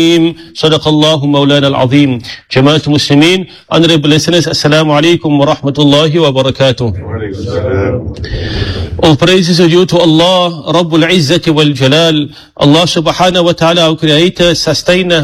Sadaqallahu Mawlana al-Azim. Jama'at Muslimin, honorable listeners, Assalamu alaikum wa rahmatullahi wa barakatuh. All praises are due to Allah, Rabbul Izzati wal Jalal, Allah subhanahu wa ta'ala, our creator, sustainer,